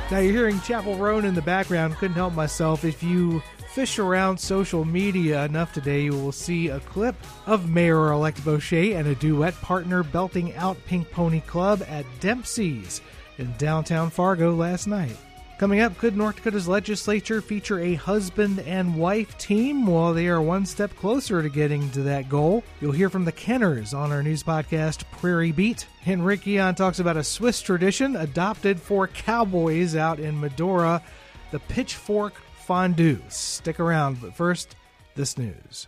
Now you're hearing Chapel Roan in the background. Couldn't help myself. If you fish around social media enough today, you will see a clip of Mayor-elect Boucher and a duet partner belting out Pink Pony Club at Dempsey's in downtown Fargo last night. Coming up, could North Dakota's legislature feature a husband and wife team? Well, they are one step closer to getting to that goal. You'll hear from the Kenners on our news podcast, Prairie Beat. And Rick Eon talks about a Swiss tradition adopted for cowboys out in Medora, the pitchfork fondue. Stick around, but first, this news.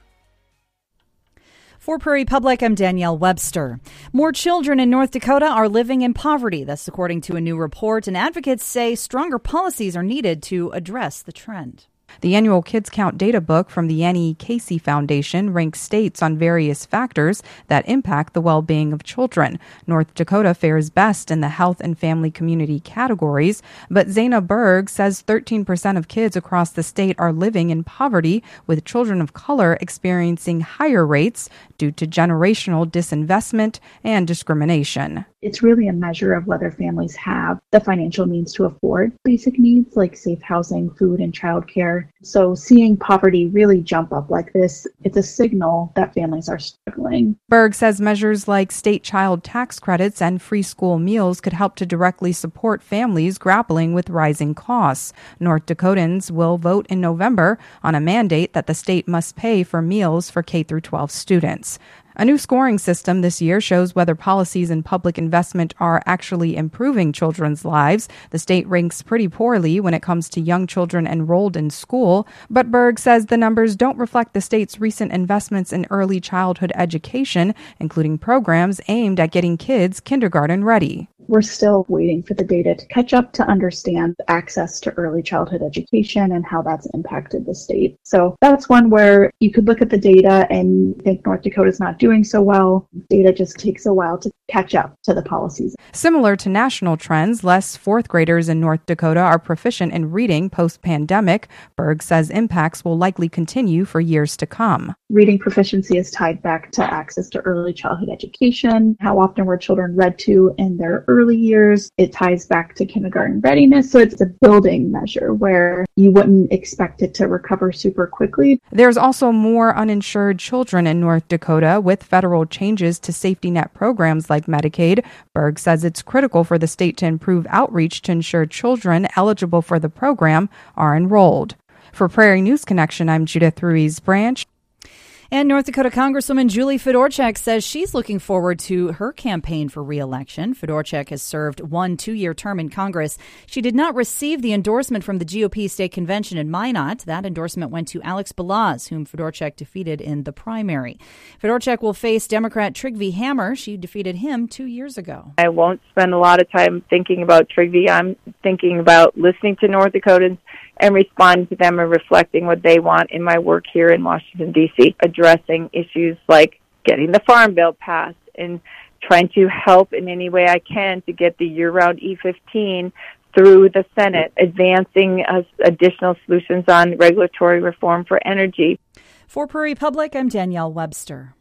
For Prairie Public, I'm Danielle Webster. More children in North Dakota are living in poverty. That's according to a new report, and advocates say stronger policies are needed to address the trend. The annual Kids Count data book from the Annie Casey Foundation ranks states on various factors that impact the well-being of children. North Dakota fares best in the health and family community categories, but Zaina Berg says 13% of kids across the state are living in poverty, with children of color experiencing higher rates due to generational disinvestment and discrimination. It's really a measure of whether families have the financial means to afford basic needs like safe housing, food, and childcare. So seeing poverty really jump up like this, it's a signal that families are struggling. Berg says measures like state child tax credits and free school meals could help to directly support families grappling with rising costs. North Dakotans will vote in November on a mandate that the state must pay for meals for K-12 students. A new scoring system this year shows whether policies and public investment are actually improving children's lives. The state ranks pretty poorly when it comes to young children enrolled in school, but Berg says the numbers don't reflect the state's recent investments in early childhood education, including programs aimed at getting kids kindergarten ready. We're still waiting for the data to catch up to understand access to early childhood education and how that's impacted the state. So that's one where you could look at the data and think North Dakota's not doing so well. Data just takes a while to catch up to the policies. Similar to national trends, less fourth graders in North Dakota are proficient in reading post-pandemic. Berg says impacts will likely continue for years to come. Reading proficiency is tied back to access to early childhood education. How often were children read to in their early years? It ties back to kindergarten readiness. So it's a building measure where you wouldn't expect it to recover super quickly. There's also more uninsured children in North Dakota with federal changes to safety net programs like Medicaid. Berg says it's critical for the state to improve outreach to ensure children eligible for the program are enrolled. For Prairie News Connection, I'm Judith Ruiz-Branch. And North Dakota Congresswoman Julie Fedorchak says she's looking forward to her campaign for re-election. Fedorchak has served one 2-year term in Congress. She did not receive the endorsement from the GOP state convention in Minot. That endorsement went to Alex Balazs, whom Fedorchak defeated in the primary. Fedorchak will face Democrat Trygve Hammer. She defeated him 2 years ago. I won't spend a lot of time thinking about Trygve. I'm thinking about listening to North Dakotans and responding to them and reflecting what they want in my work here in Washington, D.C., addressing issues like getting the Farm Bill passed and trying to help in any way I can to get the year-round E15 through the Senate, advancing additional solutions on regulatory reform for energy. For Prairie Public, I'm Danielle Webster.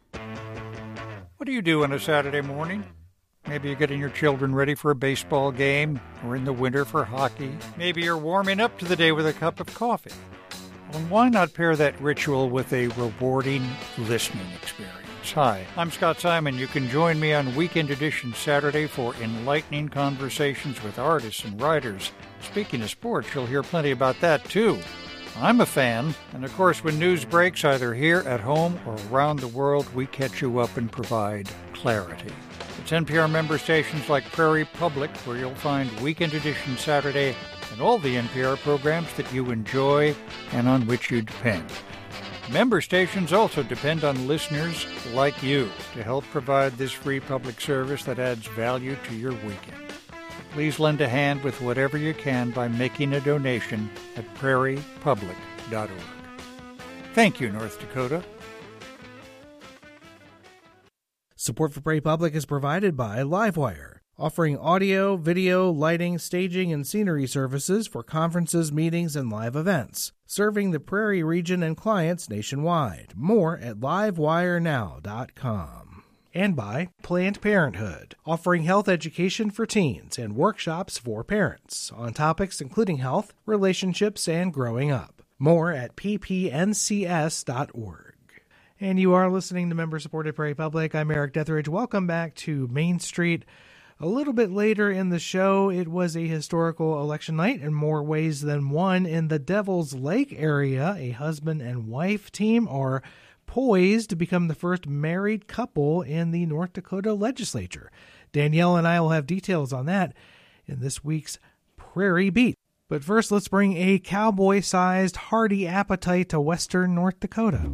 What do you do on a Saturday morning? Maybe you're getting your children ready for a baseball game, or in the winter for hockey. Maybe you're warming up to the day with a cup of coffee. Well, why not pair that ritual with a rewarding listening experience? Hi, I'm Scott Simon. You can join me on Weekend Edition Saturday for enlightening conversations with artists and writers. Speaking of sports, you'll hear plenty about that, too. I'm a fan, and of course, when news breaks either here at home or around the world, we catch you up and provide clarity. It's NPR member stations like Prairie Public where you'll find Weekend Edition Saturday and all the NPR programs that you enjoy and on which you depend. Member stations also depend on listeners like you to help provide this free public service that adds value to your weekend. Please lend a hand with whatever you can by making a donation at prairiepublic.org. Thank you, North Dakota. Support for Prairie Public is provided by Livewire, offering audio, video, lighting, staging, and scenery services for conferences, meetings, and live events, serving the Prairie region and clients nationwide. More at livewirenow.com. and by Planned Parenthood, offering health education for teens and workshops for parents on topics including health, relationships, and growing up. More at ppncs.org. And you are listening to member-supported Prairie Public. I'm Eric Detheridge. Welcome back to Main Street. A little bit later in the show, it was a historical election night in more ways than one. In the Devil's Lake area, a husband and wife team are poised to become the first married couple in the North Dakota legislature. Danielle and I will have details on that in this week's Prairie Beat. But first, let's bring a cowboy-sized hearty appetite to western North Dakota.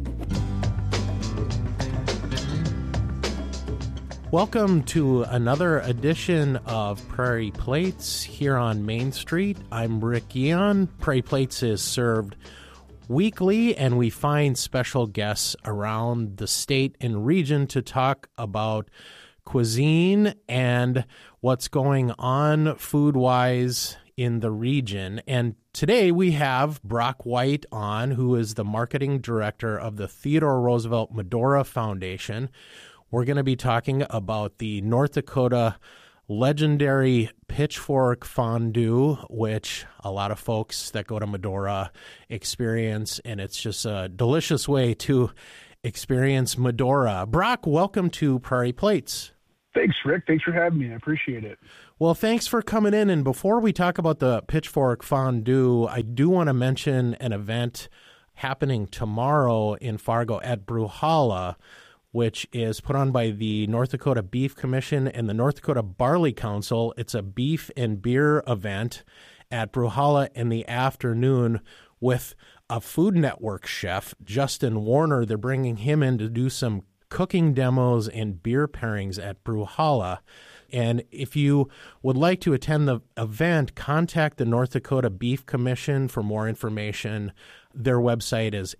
Welcome to another edition of Prairie Plates here on Main Street. I'm Rick Eon. Prairie Plates is served weekly, and we find special guests around the state and region to talk about cuisine and what's going on food-wise in the region. And today we have Brock White on, who is the marketing director of the Theodore Roosevelt Medora Foundation. We're going to be talking about the North Dakota legendary pitchfork fondue, which a lot of folks that go to Medora experience, and it's just a delicious way to experience Medora. Brock, welcome to Prairie Plates. Thanks, Rick. Thanks for having me. I appreciate it. Well, thanks for coming in. And before we talk about the pitchfork fondue, I do want to mention an event happening tomorrow in Fargo at Bruhala, which is put on by the North Dakota Beef Commission and the North Dakota Barley Council. It's a beef and beer event at Bruhala in the afternoon with a Food Network chef, Justin Warner. They're bringing him in to do some cooking demos and beer pairings at Bruhala. And if you would like to attend the event, contact the North Dakota Beef Commission for more information. Their website is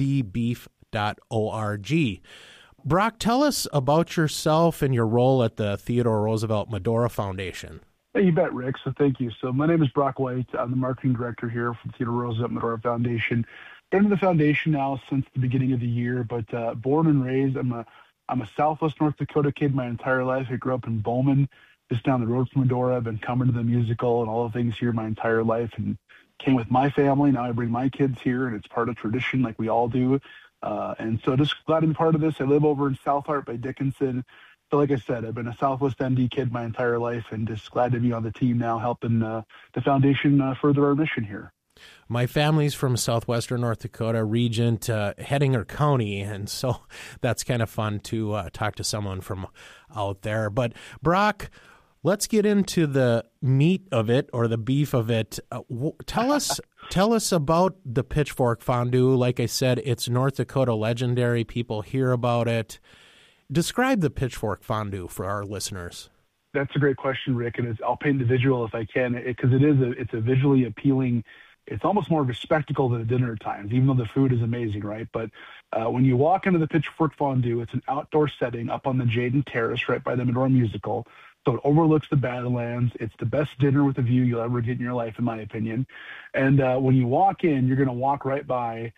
ndbeef.org. Brock, tell us about yourself and your role at the Theodore Roosevelt Medora Foundation. Hey, you bet, Rick. So thank you. So my name is Brock White. I'm the marketing director here for the Theodore Roosevelt Medora Foundation. Been in the foundation now since the beginning of the year, but born and raised, I'm a Southwest North Dakota kid my entire life. I grew up in Bowman, just down the road from Medora. I've been coming to the musical and all the things here my entire life, and came with my family. Now I bring my kids here, and it's part of tradition like we all do. And so just glad to be part of this. I live over in South Hart by Dickinson. So like I said, I've been a Southwest ND kid my entire life, and just glad to be on the team now helping the foundation further our mission here. My family's from southwestern North Dakota, Regent, Hettinger County, and so that's kind of fun to talk to someone from out there. But Brock, let's get into the meat of it, or the beef of it. Tell us about the pitchfork fondue. Like I said, it's North Dakota legendary. People hear about it. Describe the pitchfork fondue for our listeners. That's a great question, Rick, and I'll paint the visual if I can, because it's a visually appealing. It's almost more of a spectacle than a dinner at times, even though the food is amazing, right? But when you walk into the pitchfork fondue, it's an outdoor setting up on the Jaden Terrace right by the Medora Musical. So it overlooks the Badlands. It's the best dinner with a view you'll ever get in your life, in my opinion. And when you walk in, you're going to walk right by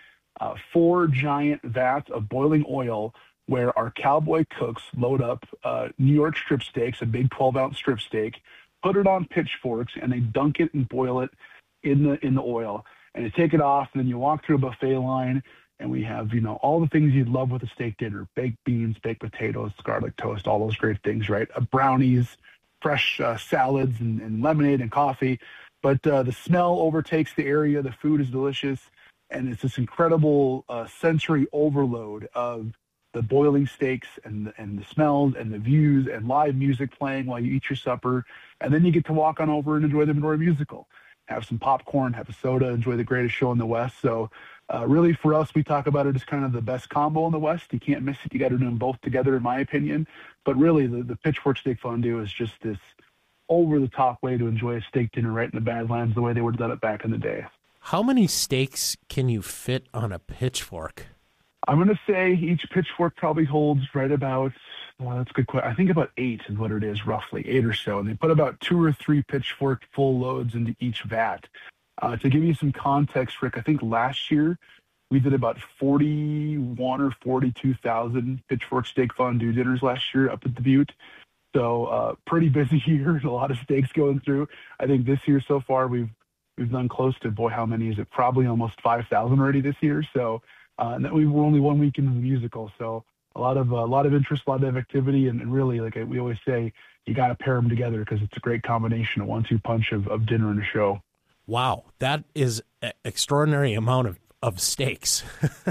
4 giant vats of boiling oil where our cowboy cooks load up New York strip steaks, a big 12-ounce strip steak, put it on pitchforks, and they dunk it and boil it in the oil. And you take it off, and then you walk through a buffet line, and we have, all the things you'd love with a steak dinner: baked beans, baked potatoes, garlic toast, all those great things, right? Brownies, fresh salads, and lemonade and coffee. But the smell overtakes the area. The food is delicious, and it's this incredible sensory overload of the boiling steaks and the smells and the views and live music playing while you eat your supper. And then you get to walk on over and enjoy the Medora Musical. Have some popcorn, have a soda, enjoy the greatest show in the West. So really for us, we talk about it as kind of the best combo in the West. You can't miss it. You got to do them both together, in my opinion. But really, the pitchfork steak fondue is just this over-the-top way to enjoy a steak dinner right in the Badlands, the way they would have done it back in the day. How many steaks can you fit on a pitchfork? I'm going to say each pitchfork probably holds right about, that's a good question. I think about 8 is what it is, roughly, 8 or so. And they put about 2 or 3 pitchfork full loads into each vat. To give you some context, Rick, I think last year We did about 41 or 42,000 Pitchfork Steak Fondue dinners last year up at the Butte. So pretty busy year and a lot of steaks going through. I think this year so far we've done close to, boy, how many is it? Probably almost 5,000 already this year. So and we were only 1 week into the musical. So a lot of interest, a lot of activity, and really, like we always say, you got to pair them together because it's a great combination, a 1-2 punch of dinner and a show. Wow, that is an extraordinary amount of steaks.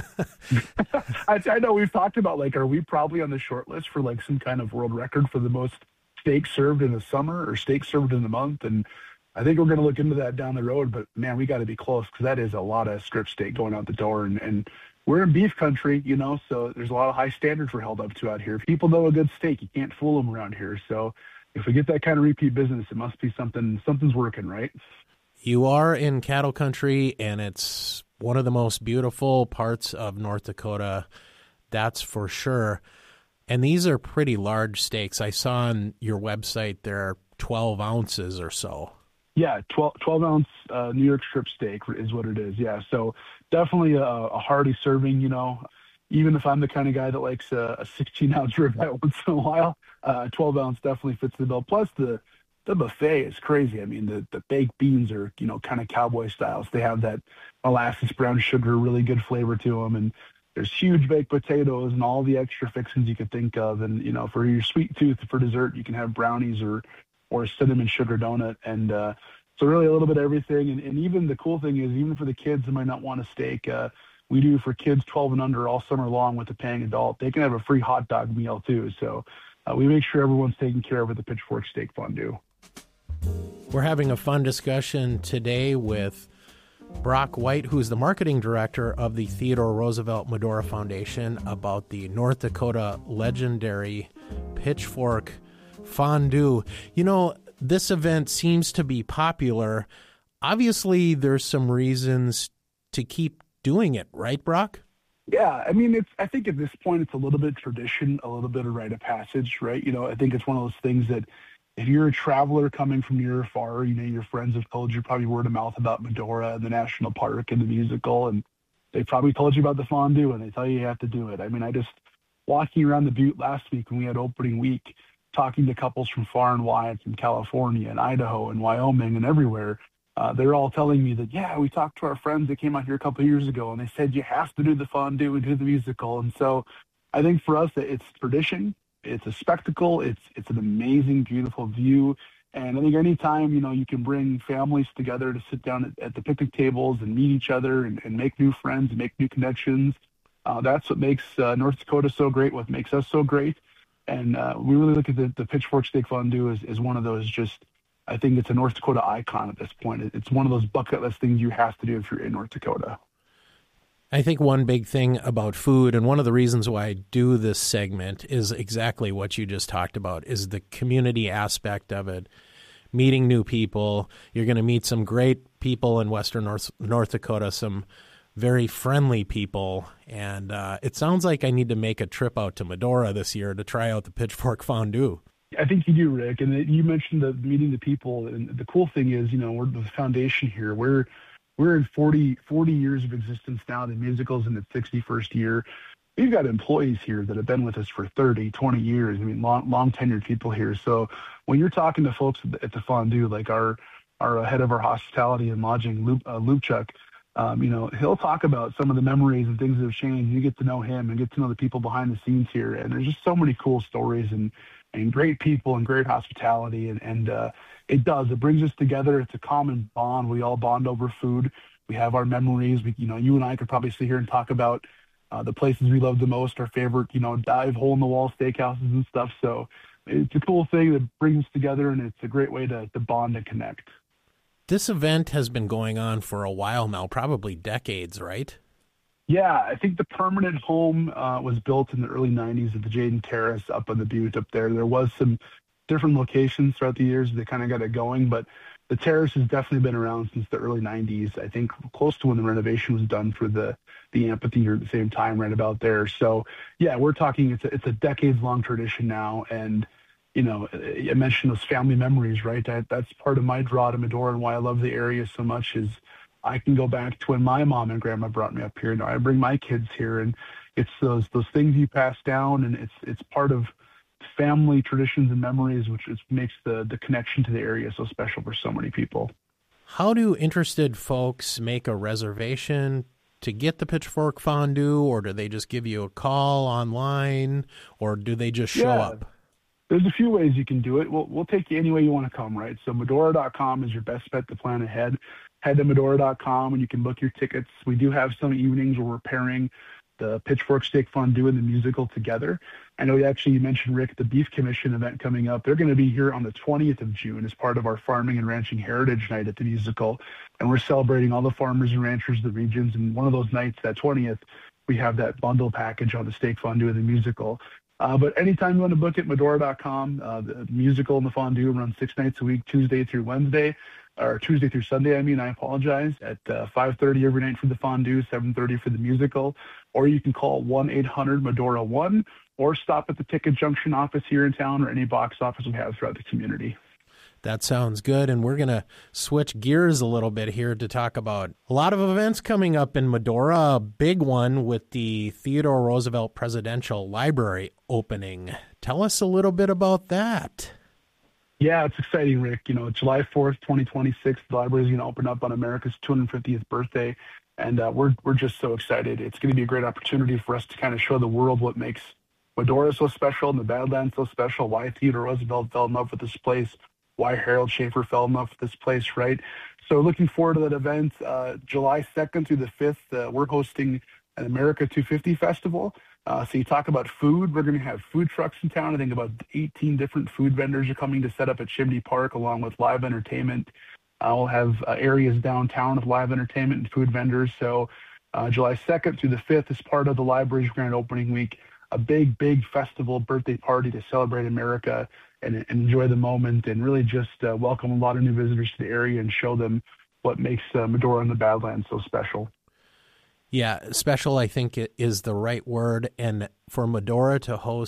I know we've talked about, like, are we probably on the short list for like some kind of world record for the most steaks served in the summer or steaks served in the month? And I think we're going to look into that down the road, but man, we got to be close because that is a lot of strip steak going out the door. And we're in beef country, so there's a lot of high standards we're held up to out here. If people know a good steak, you can't fool them around here. So if we get that kind of repeat business, it must be something's working, right? You are in cattle country, and it's one of the most beautiful parts of North Dakota, that's for sure. And these are pretty large steaks. I saw on your website they're 12 ounces or so. Yeah, 12-ounce New York strip steak is what it is, yeah. So definitely a hearty serving, Even if I'm the kind of guy that likes a 16-ounce ribeye once in a while, 12-ounce definitely fits the bill. Plus, the buffet is crazy. I mean, the baked beans are, kind of cowboy styles. They have that molasses, brown sugar, really good flavor to them. And there's huge baked potatoes and all the extra fixings you could think of. And, for your sweet tooth for dessert, you can have brownies or a cinnamon sugar donut. And so really a little bit of everything. And even the cool thing is, even for the kids who might not want a steak, we do for kids 12 and under all summer long with a paying adult. They can have a free hot dog meal too. So we make sure everyone's taken care of with the Pitchfork Steak Fondue. We're having a fun discussion today with Brock White, who's the marketing director of the Theodore Roosevelt Medora Foundation, about the North Dakota legendary Pitchfork Fondue. This event seems to be popular. Obviously, there's some reasons to keep doing it, right, Brock? Yeah, I mean, I think at this point it's a little bit tradition, a little bit of rite of passage, right? I think it's one of those things that if you're a traveler coming from near or far, your friends have told you probably word of mouth about Medora and the national park and the musical, and they probably told you about the fondue, and they tell you have to do it. I mean, I just walking around the Butte last week when we had opening week, talking to couples from far and wide, from California and Idaho and Wyoming and everywhere, they're all telling me that, yeah, we talked to our friends that came out here a couple of years ago, and they said you have to do the fondue and do the musical. And so I think for us, it's tradition. It's a spectacle. It's an amazing, beautiful view. And I think anytime, you can bring families together to sit down at the picnic tables and meet each other and make new friends and make new connections, that's what makes North Dakota so great, what makes us so great. And we really look at the Pitchfork Steak Fondue as one of those I think it's a North Dakota icon at this point. It's one of those bucket list things you have to do if you're in North Dakota. I think one big thing about food, and one of the reasons why I do this segment, is exactly what you just talked about, is the community aspect of it. Meeting new people. You're going to meet some great people in western North Dakota, some very friendly people, and it sounds like I need to make a trip out to Medora this year to try out the Pitchfork Fondue. I think you do, Rick. And you mentioned meeting the people, and the cool thing is, we're the foundation here. We're in 40 years of existence now. The musical's in its 61st year. We've got employees here that have been with us for 30, 20 years. I mean, long tenured people here. So when you're talking to folks at the fondue, like our head of our hospitality and lodging, Lupchuk, he'll talk about some of the memories and things that have changed. You get to know him and get to know the people behind the scenes here. And there's just so many cool stories and great people and great hospitality. And it brings us together. It's a common bond. We all bond over food. We have our memories. You and I could probably sit here and talk about the places we love the most, our favorite, dive hole in the wall steakhouses and stuff. So it's a cool thing that brings us together, and it's a great way to bond and connect. This event has been going on for a while now, probably decades, right? Yeah, I think the permanent home was built in the early 90s at the Jaden Terrace up on the Butte up there. There was some different locations throughout the years that kind of got it going, but the terrace has definitely been around since the early 90s. I think close to when the renovation was done for the amphitheater at the same time, right about there. So, yeah, we're talking it's a decades-long tradition now, and I mentioned those family memories, right? That's part of my draw to Medora and why I love the area so much is I can go back to when my mom and grandma brought me up here. I bring my kids here, and it's those things you pass down, and it's part of family traditions and memories, which makes the connection to the area so special for so many people. How do interested folks make a reservation to get the Pitchfork Fondue, or do they just give you a call online, or do they just show up? There's a few ways you can do it. We'll take you any way you want to come, right? So Medora.com is your best bet to plan ahead. Head to Medora.com and you can book your tickets. We do have some evenings where we're pairing the Pitchfork Steak Fondue and the musical together. I know you mentioned, Rick, the Beef Commission event coming up. They're going to be here on the 20th of June as part of our Farming and Ranching Heritage Night at the musical. And we're celebrating all the farmers and ranchers of the regions. And one of those nights, that 20th, we have that bundle package on the Steak Fondue and the musical. But anytime you want to book it, Medora.com. The musical and the fondue run 6 nights a week, Tuesday through Sunday, I apologize, at 5:30 every night for the fondue, 7:30 for the musical. Or you can call 1-800-MEDORA-1 or stop at the Ticket Junction office here in town or any box office we have throughout the community. That sounds good, and we're going to switch gears a little bit here to talk about a lot of events coming up in Medora. A big one with the Theodore Roosevelt Presidential Library opening. Tell us a little bit about that. Yeah, it's exciting, Rick. July 4th, 2026, the library is going to open up on America's 250th birthday, and we're just so excited. It's going to be a great opportunity for us to kind of show the world what makes Medora so special and the Badlands so special, why Theodore Roosevelt fell in love with this place, why Harold Schaefer fell in love with this place, right? So looking forward to that event. July 2nd through the 5th, we're hosting an America 250 festival. So you talk about food, we're going to have food trucks in town. I think about 18 different food vendors are coming to set up at Chimney Park along with live entertainment. We'll have areas downtown of live entertainment and food vendors. So July 2nd through the 5th is part of the library's grand opening week, a big festival birthday party to celebrate America and enjoy the moment and really just welcome a lot of new visitors to the area and show them what makes Medora and the Badlands so special. Yeah, special, I think, is the right word. And for Medora to host